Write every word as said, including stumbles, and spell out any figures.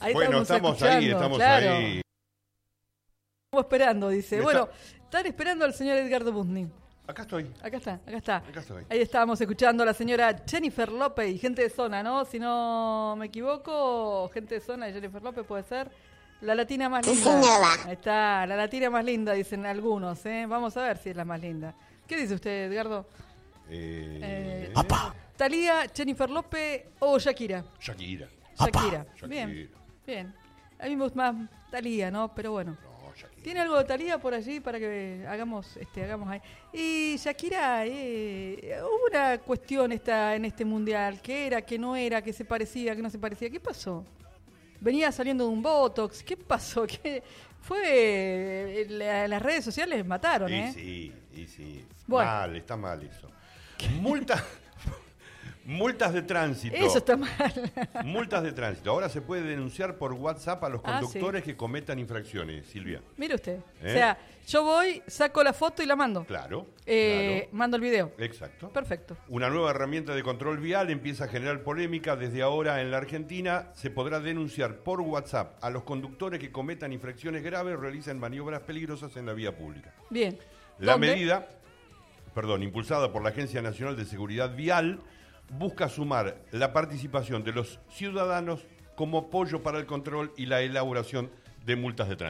Ahí bueno, estamos, estamos ahí, estamos claro. ahí. Estamos esperando, dice. Me Bueno, está... están esperando al señor Edgardo Busni. Acá estoy. Acá está, acá está. Acá estoy. Ahí estábamos escuchando a la señora Jennifer López y gente de zona, ¿no? Si no me equivoco, gente de zona y Jennifer López puede ser la latina más linda. Señora. Ahí está, la latina más linda, dicen algunos, ¿eh? Vamos a ver si es la más linda. ¿Qué dice usted, Edgardo? Eh... Eh, ¡Apa! ¿Talía, Jennifer López o Shakira? Shakira. Shakira. Shakira. Bien, bien. A mí me gusta más Talía, ¿no? Pero bueno. No, Shakira. ¿Tiene algo de Talía por allí para que hagamos, este, hagamos ahí? Y Shakira, eh, hubo una cuestión esta, en este mundial, que era, que no era, que se parecía, que no se parecía. ¿Qué pasó? Venía saliendo de un Botox. ¿Qué pasó? ¿Qué fue? La, las redes sociales mataron, Y ¿eh? sí, y sí. Bueno. Mal, está mal eso. Multa... Multas de tránsito. Eso está mal. Multas de tránsito. Ahora se puede denunciar por WhatsApp a los Ah, conductores sí. que cometan infracciones, Silvia. Mire usted. ¿Eh? O sea, yo voy, saco la foto y la mando. Claro, Eh, claro. Mando el video. Exacto. Perfecto. Una nueva herramienta de control vial empieza a generar polémica. Desde ahora en la Argentina se podrá denunciar por WhatsApp a los conductores que cometan infracciones graves o realicen maniobras peligrosas en la vía pública. Bien. La ¿Dónde? medida, perdón, impulsada por la Agencia Nacional de Seguridad Vial, busca sumar la participación de los ciudadanos como apoyo para el control y la elaboración de multas de tránsito.